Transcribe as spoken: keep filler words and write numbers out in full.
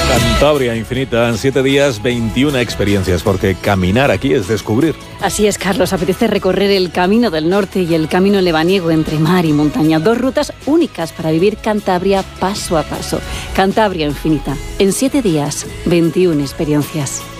Cantabria Infinita, en siete días, veintiuna experiencias, porque caminar aquí es descubrir. Así es, Carlos, apetece recorrer el Camino del Norte y el Camino Lebaniego entre mar y montaña, dos rutas únicas para vivir Cantabria paso a paso. Cantabria Infinita, en siete días, veintiuna experiencias.